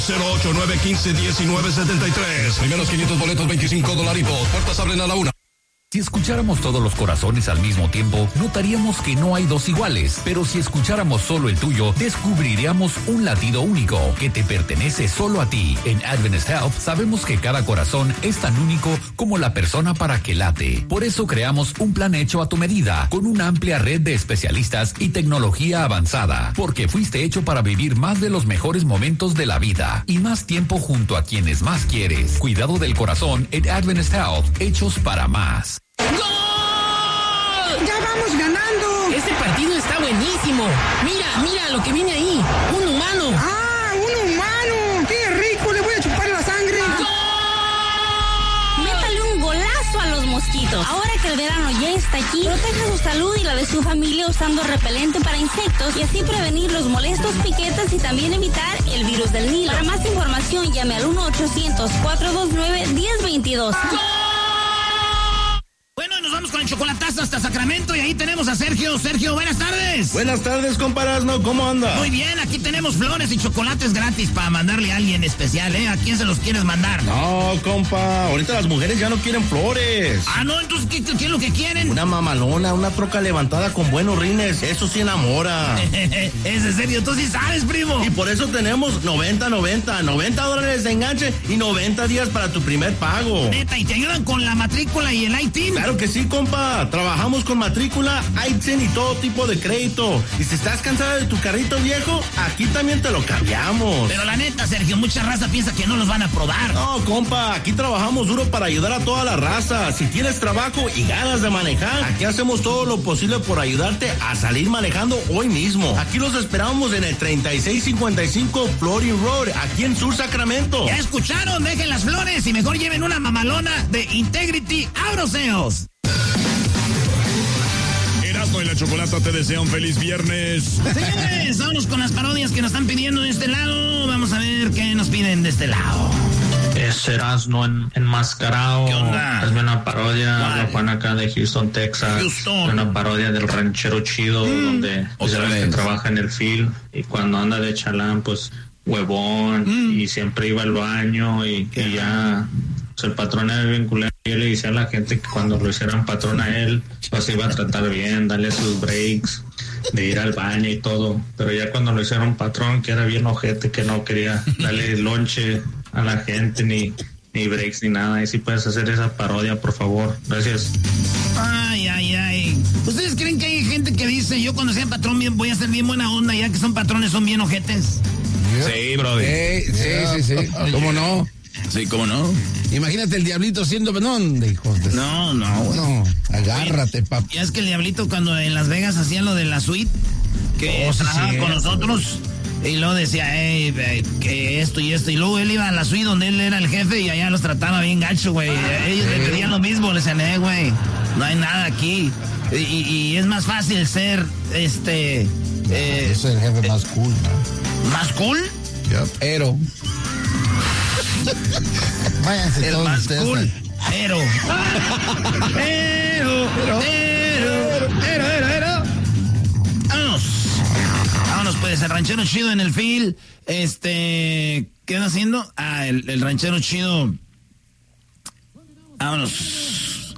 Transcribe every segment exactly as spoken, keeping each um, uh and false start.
cero ocho nueve uno cinco uno nueve siete tres. Primeros quinientos boletos, veinticinco dolaritos. Puertas abren a la una. Si escucháramos todos los corazones al mismo tiempo, notaríamos que no hay dos iguales. Pero si escucháramos solo el tuyo, descubriríamos un latido único que te pertenece solo a ti. En Adventist Health sabemos que cada corazón es tan único como la persona para que late. Por eso creamos un plan hecho a tu medida, con una amplia red de especialistas y tecnología avanzada. Porque fuiste hecho para vivir más de los mejores momentos de la vida y más tiempo junto a quienes más quieres. Cuidado del corazón en Adventist Health, hechos para más. ¡Gol! ¡Ya vamos ganando! Este partido está buenísimo. Mira, mira lo que viene ahí. Un humano. ¡Ah, un humano! ¡Qué rico! Le voy a chupar la sangre. ¡Gol! Métale un golazo a los mosquitos. Ahora que el verano ya está aquí, proteja su salud y la de su familia usando repelente para insectos y así prevenir los molestos piquetes y también evitar el virus del Nilo. Para más información, llame al uno ochocientos, cuatro dos nueve, uno cero dos dos. ¡Gol! Bueno, nos vamos con el chocolatazo hasta Sacramento y ahí tenemos a Sergio. Sergio, buenas tardes. Buenas tardes, compa Erasmo, ¿cómo anda? Muy bien, aquí tenemos flores y chocolates gratis para mandarle a alguien especial, ¿eh? ¿A quién se los quieres mandar? No, compa, ahorita las mujeres ya no quieren flores. Ah, no, entonces, ¿qué, qué es lo que quieren? Una mamalona, una troca levantada con buenos rines, eso sí enamora. Es en serio, tú sí sabes, primo. Y por eso tenemos noventa noventa, noventa dólares de enganche y noventa días para tu primer pago. Neta, ¿y te ayudan con la matrícula y el I T I N? Claro que sí, compa. Trabajamos con matrícula, I T I N y todo tipo de crédito. Y si estás cansada de tu carrito viejo, aquí también te lo cambiamos. Pero la neta, Sergio, mucha raza piensa que no los van a aprobar. No, compa, aquí trabajamos duro para ayudar a toda la raza. Si tienes trabajo y ganas de manejar, aquí hacemos todo lo posible por ayudarte a salir manejando hoy mismo. Aquí los esperamos en el treinta y seis cincuenta y cinco Florin Road, aquí en Sur Sacramento. Ya escucharon, dejen las flores y mejor lleven una mamalona de Integrity Auto Sales. Erasmo y la Chocolata te desean feliz viernes. Señores, vámonos con las parodias que nos están pidiendo de este lado. Vamos a ver qué nos piden de este lado. Es Erasmo en, enmascarado. ¿Qué onda? Es una parodia ¿Cuál? de Juan acá de Houston, Texas. Houston. Es una parodia del ranchero chido, mm, donde otra ya ves que vez. trabaja en el field y cuando anda de chalán, pues huevón, Mm. y siempre iba al baño y, y ya pues, el patrón era bien culero. Y él le decía a la gente que cuando lo hicieran patrón a él, pues iba a tratar bien, darle sus breaks, de ir al baño y todo. Pero ya cuando lo hicieron patrón, que era bien ojete, que no quería darle lonche a la gente, ni, ni breaks, ni nada. Y si puedes hacer esa parodia, por favor. Gracias. Ay, ay, ay. ¿Ustedes creen que hay gente que dice, yo cuando sea patrón bien, voy a ser bien buena onda, ya que son patrones, son bien ojetes? Sí, brother. Eh, sí, sí, sí. ¿Cómo no? Sí, ¿cómo no? Imagínate el diablito siendo... ¿Dónde, hijo de... No, no, güey. No, agárrate, papi. Ya es que el diablito cuando en Las Vegas hacía lo de la suite, que Oh, sí, trabajaba sí, con eh. nosotros, y luego decía, hey, eh, que esto y esto, y luego él iba a la suite donde él era el jefe y allá los trataba bien gacho, güey. Ellos le pedían lo mismo, le decían, eh, güey, no hay nada aquí. Y, y, y es más fácil ser, este... Eh, Yo soy el jefe más cool, ¿no? ¿Más cool? Pero... Váyanse El todos más ustedes. cool. al- Pero. Pero. Pero. Pero. Pero. Pero. Vámonos. Vámonos, pues, el ranchero chido en el field. Este. ¿Qué está haciendo? Ah, el, el ranchero chido. Vámonos.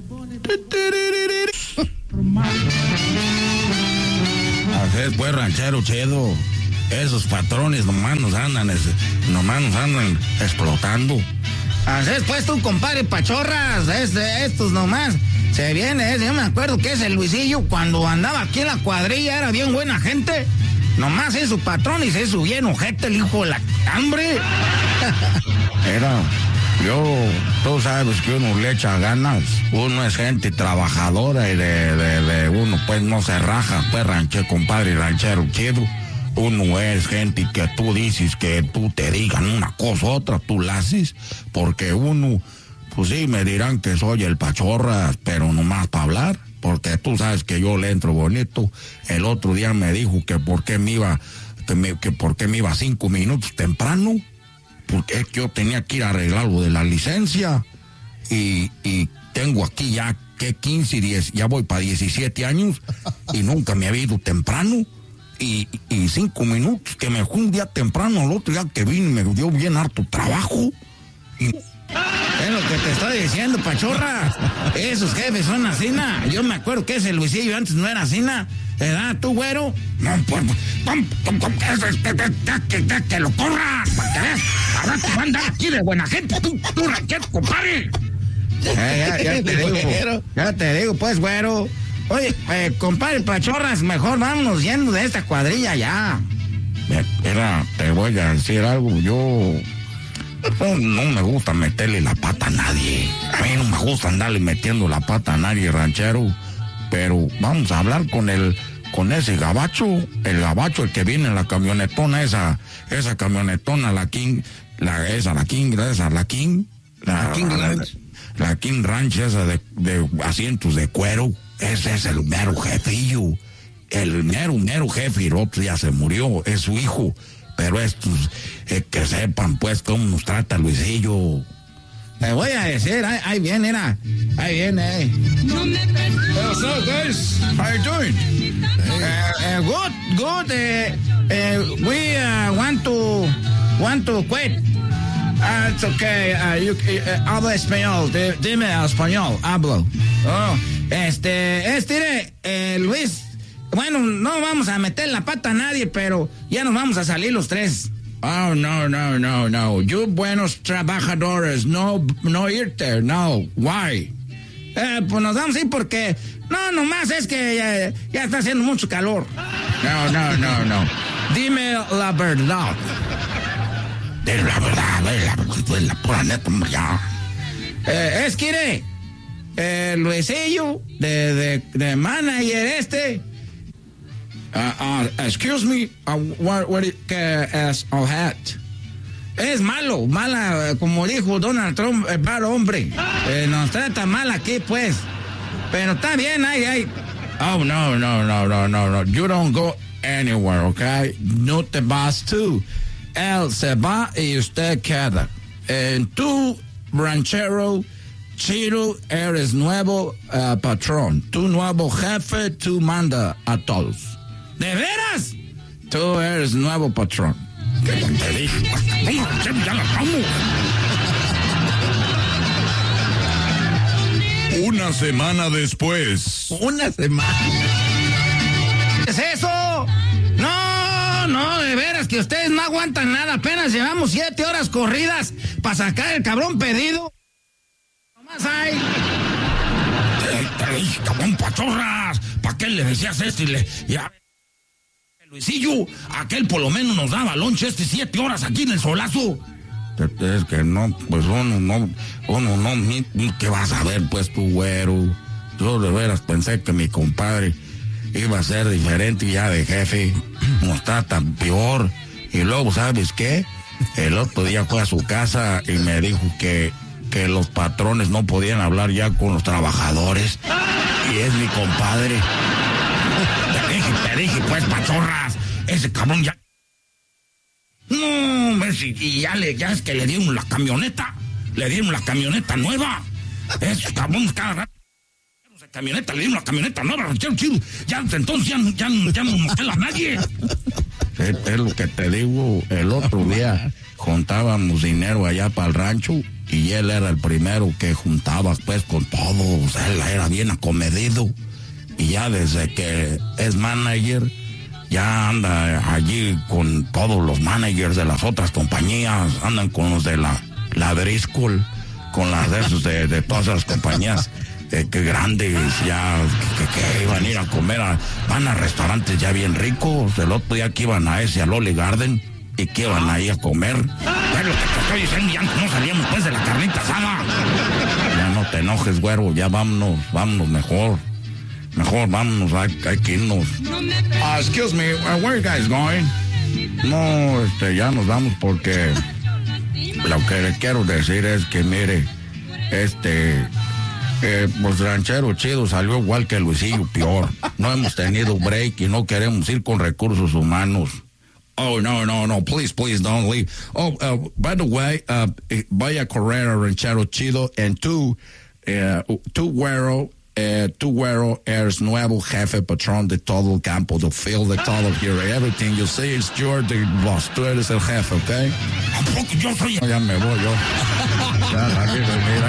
Así es, pues, ranchero chido. Esos patrones nomás nos andan, es- nomás nos andan explotando. Así es, pues, tu compadre Pachorras. Este, estos nomás. Se viene, ese, yo me acuerdo que ese Luisillo, cuando andaba aquí en la cuadrilla, era bien buena gente. Nomás es su patrón y se hizo bien ojete el hijo de la hambre. Mira, yo, tú sabes que uno le echa ganas. Uno es gente trabajadora y de, de, de uno pues no se raja, pues ranchero, compadre, ranchero chido. Uno es gente que tú dices que tú te digan una cosa, otra, tú la haces, porque uno, pues sí, me dirán que soy el Pachorras, pero nomás para hablar, porque tú sabes que yo le entro bonito. El otro día me dijo que por qué me iba, que, me, que por qué me iba cinco minutos temprano, porque es que yo tenía que ir a arreglar lo de la licencia, y, y tengo aquí ya, que quince, diez, ya voy para diecisiete años, y nunca me había ido temprano. y, y cinco minutos, que me fui un día temprano, el otro día que vine me dio bien harto trabajo. Y... Es lo que te estoy diciendo, pachorra. Esos jefes son asina. Yo me acuerdo que ese Luisillo antes no era asina. ¿Verdad, tú, güero? No, pues, que lo corras, para que veas. Ahora te va a andar aquí de buena gente, tú, tú, ranchero, compadre. Eh, ya, ya te digo, ya te digo, pues, güero. Oye, eh, compadre Pachorras, mejor vámonos yendo de esta cuadrilla ya. Mira, te voy a decir algo, yo... No, no me gusta meterle la pata a nadie. A mí no me gusta andarle metiendo la pata a nadie, ranchero. Pero vamos a hablar con el, con ese gabacho, el gabacho, el que viene en la camionetona, esa, esa camionetona, la King, la, esa, la King, esa, la King, la, la King Ranch, la, la King Ranch, esa de, de asientos de cuero. Ese es el mero jefillo, el mero, mero jefe, el otro ya se murió, es su hijo. Pero estos, eh, que sepan pues cómo nos trata Luisillo. Te voy a decir, ahí, ahí viene, era, ahí viene, eh. What's up, guys? How you doing? Uh, uh, good, good. Uh, uh, we uh, want to, want to quit. Uh, it's okay. Uh, you, uh, habla español. D- dime español. Hablo. Oh, este, este, eh, Luis. Bueno, no vamos a meter la pata a nadie, pero ya nos vamos a salir los tres. Oh, no, no, no, no. You buenos trabajadores, no, no irte, no. Why? Eh, pues nos vamos a ir porque, no, nomás es que ya, ya está haciendo mucho calor. No, no, no, no. Dime la verdad. Dile la verdad, dile la, dile la pura neta, hombre, ya. Eh, es que, iré, eh, Luisillo, de, de, de manager este... Uh, uh, excuse me, uh, what, what it, que es all hat? Es malo, mala, como dijo Donald Trump, el mal hombre. Eh, nos trata mal aquí, pues. Pero está bien, ahí, ahí. Oh, no, no, no, no, no, no. You don't go anywhere, okay? No te vas tú. Él se va y usted queda. En tu ranchero, Chido, eres nuevo uh, patrón. Tu nuevo jefe, tú manda a todos. ¿De veras? Tú eres nuevo patrón. ¿Qué te dije? Ya la vamos. Una semana después. Una semana. ¿Qué es eso? No, no, de veras que ustedes no aguantan nada. Apenas llevamos siete horas corridas para sacar el cabrón pedido. Nomás hay. Te, te dije, cabrón, pachorras. ¿Para qué le decías esto y le... Ya... Luisillo, aquel por lo menos nos daba lonche este siete horas aquí en el solazo. Es que no, pues uno no, uno no, ni, ni ¿qué vas a ver pues tu güero? Yo de veras pensé que mi compadre iba a ser diferente ya de jefe, nos trata peor. Y luego, ¿sabes qué? El otro día fue a su casa y me dijo que, que los patrones no podían hablar ya con los trabajadores. Y es mi compadre. Te dije, te dije, pues, pachorras, ese cabrón ya... No, ves, y, y ya, le, ya es que le dieron la camioneta, le dieron la camioneta nueva. Esos cabrones cada rato... La camioneta, le dieron la camioneta nueva, ranchero chido. Ya, entonces ya, ya, ya no nos pela nadie. Es, es lo que te digo, el otro día juntábamos dinero allá para el rancho y él era el primero que juntaba, pues, con todos. Él era bien acomedido. Y ya desde que es manager, ya anda allí con todos los managers de las otras compañías, andan con los de la, la Driscoll, con las de esos de, de todas las compañías eh, que grandes, ya que, que, que iban a ir a comer, a, van a restaurantes ya bien ricos. El otro día que iban a ese, al Olive Garden, y que iban ahí a comer. Es lo que te estoy diciendo, ya no salíamos pues de la carnita asada. Ya no te enojes, güero, ya vámonos, vámonos mejor. Mejor vámonos, hay, hay que irnos. Uh, excuse me, uh, where are you guys going? No, este, ya nos vamos porque lo que le quiero decir es que, mire, este, eh, pues ranchero chido salió igual que Luisillo, peor. No hemos tenido break y no queremos ir con recursos humanos. Oh, no, no, no, please, please don't leave. Oh, uh, by the way, uh, vaya a correr a ranchero chido and tú, uh, tú güero, Eh, tú, güero, eres nuevo jefe patrón de todo el campo, de field, de todo here. Everything you see is you're the boss. Tú eres el jefe, ¿ok? ¿A poco yo soy? Ya me voy yo. Ya, aquí, mira.